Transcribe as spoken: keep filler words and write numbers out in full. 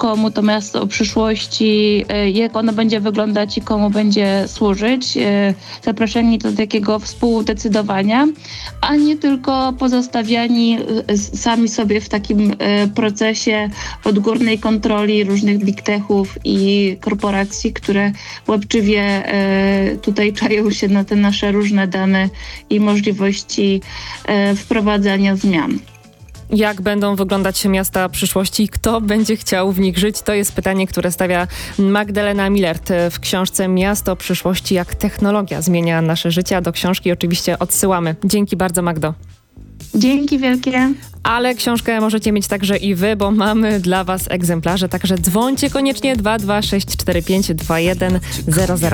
komu to miasto przyszłości, jak ono będzie wyglądać i komu będzie służyć. Zapraszani do takiego współdecydowania, a nie tylko pozostawiani sami sobie w takim procesie odgórnej kontroli różnych big techów i korporacji, które łapczywie tutaj czają się na te nasze różne dane i możliwości wprowadzania zmian. Jak będą wyglądać miasta przyszłości i kto będzie chciał w nich żyć? To jest pytanie, które stawia Magdalena Millert w książce Miasto przyszłości, jak technologia zmienia nasze życie. Do książki oczywiście odsyłamy. Dzięki bardzo, Magdo. Dzięki wielkie. Ale książkę możecie mieć także i wy, bo mamy dla was egzemplarze, także dzwońcie koniecznie dwa dwa sześć cztery pięć dwa jeden zero zero.